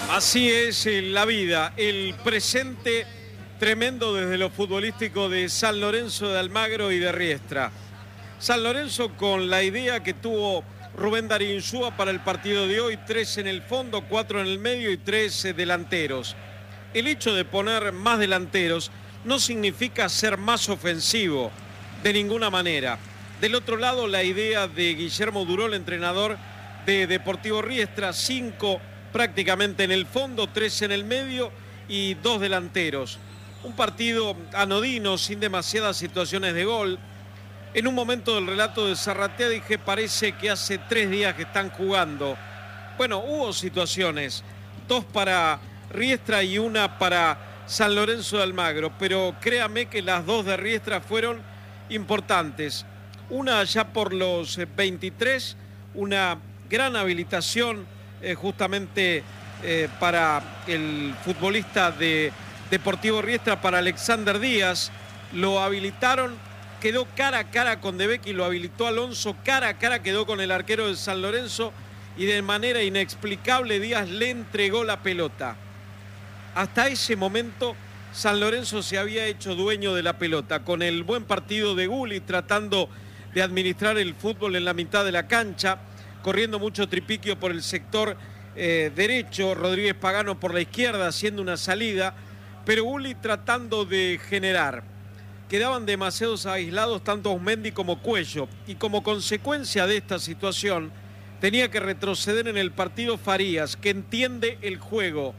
Así es la vida, el presente tremendo desde lo futbolístico de San Lorenzo de Almagro y de Riestra. San Lorenzo con la idea que tuvo Rubén Darío Insúa para el partido de hoy, 3 en el fondo, 4 en el medio y 3 delanteros. El hecho de poner más delanteros no significa ser más ofensivo, de ninguna manera. Del otro lado, la idea de Guillermo Duró, el entrenador de Deportivo Riestra, 5 prácticamente en el fondo, 3 en el medio y 2 delanteros. Un partido anodino, sin demasiadas situaciones de gol. En un momento del relato de Zarratea dije, parece que hace 3 días que están jugando. Bueno, hubo situaciones, 2 para Riestra y 1 para San Lorenzo de Almagro, pero créame que las 2 de Riestra fueron importantes. Una ya por los 23, una gran habilitación justamente para el futbolista de Deportivo Riestra, para Alexander Díaz. Lo habilitaron, quedó cara a cara con De Becchi, lo habilitó Alonso, cara a cara quedó con el arquero de San Lorenzo y de manera inexplicable Díaz le entregó la pelota. Hasta ese momento San Lorenzo se había hecho dueño de la pelota, con el buen partido de Gulli tratando de administrar el fútbol en la mitad de la cancha, corriendo mucho tripiquio por el sector derecho, Rodríguez Pagano por la izquierda haciendo una salida, pero Gulli tratando de generar. Quedaban demasiados aislados tanto Ausmendi como Cuello, y como consecuencia de esta situación tenía que retroceder en el partido Farías, que entiende el juego.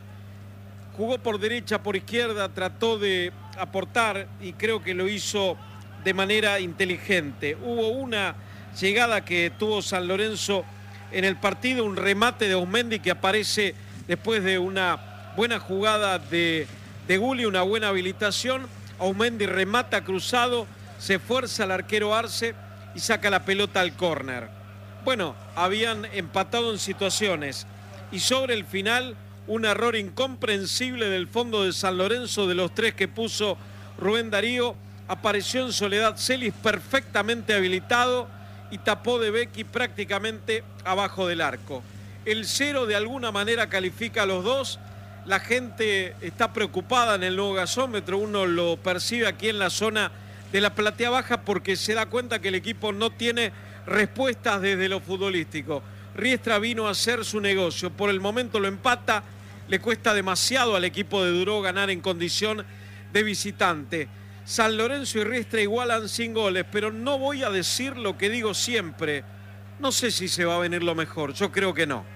Jugó por derecha, por izquierda, trató de aportar y creo que lo hizo de manera inteligente. Hubo una llegada que tuvo San Lorenzo en el partido, un remate de Ausmendi que aparece después de una buena jugada de Gulli, una buena habilitación. Ausmendi remata cruzado, se fuerza al arquero Arce y saca la pelota al córner. Bueno, habían empatado en situaciones y sobre el final un error incomprensible del fondo de San Lorenzo, de los 3 que puso Rubén Darío. Apareció en Soledad Celis perfectamente habilitado y tapó De Becchi prácticamente abajo del arco. El 0 de alguna manera califica a los 2. La gente está preocupada en el nuevo gasómetro, uno lo percibe aquí en la zona de la platea baja porque se da cuenta que el equipo no tiene respuestas desde lo futbolístico. Riestra vino a hacer su negocio, por el momento lo empata, le cuesta demasiado al equipo de Duró ganar en condición de visitante. San Lorenzo y Riestra igualan sin goles, pero no voy a decir lo que digo siempre. No sé si se va a venir lo mejor, yo creo que no.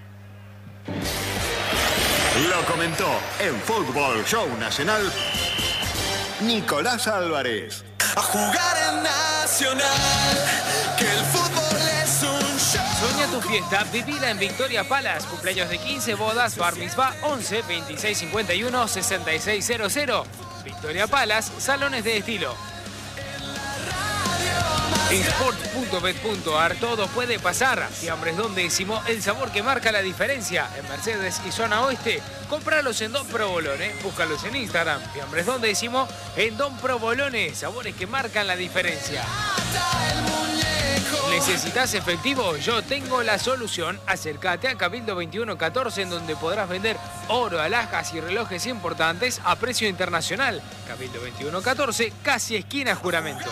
Lo comentó en Fútbol Show Nacional Nicolás Álvarez. A jugar en Nacional, que el fútbol es un show. Soña tu fiesta, vivila en Victoria Palace. Cumpleaños de 15, bodas, bar mitzvah, 11 26 51 66 00. Victoria Palace, salones de estilo. En sport.bet.ar todo puede pasar. Fiambres Don Décimo, el sabor que marca la diferencia. En Mercedes y zona oeste, cómpralos en Don Provolone. Búscalos en Instagram. Fiambres Don Décimo en Don Provolone. Sabores que marcan la diferencia. ¿Necesitas efectivo? Yo tengo la solución. Acércate a Cabildo 2114, en donde podrás vender oro, alhajas y relojes importantes a precio internacional. Cabildo 2114, casi esquina Juramento.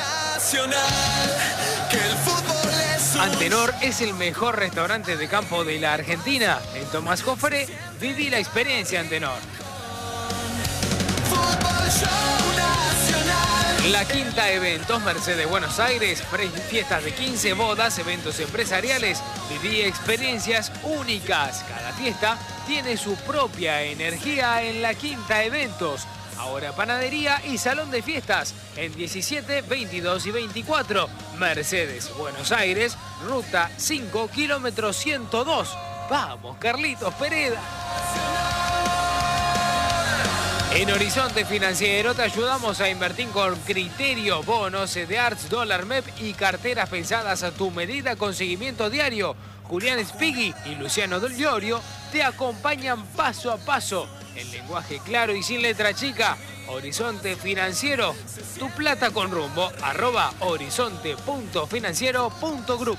Antenor es el mejor restaurante de campo de la Argentina. En Tomás Jofre, viví la experiencia Antenor. La Quinta Eventos, Mercedes, Buenos Aires, fiestas de 15, bodas, eventos empresariales, viví experiencias únicas. Cada fiesta tiene su propia energía en La Quinta Eventos. Ahora panadería y salón de fiestas en 17, 22 y 24. Mercedes, Buenos Aires, ruta 5, kilómetro 102. Vamos, Carlitos Pereda. En Horizonte Financiero te ayudamos a invertir con criterio. Bonos, CDRs, dólar MEP y carteras pensadas a tu medida con seguimiento diario. Julián Spighi y Luciano Del Llorio te acompañan paso a paso. En lenguaje claro y sin letra chica. Horizonte Financiero, tu plata con rumbo. @horizonte.financiero.group.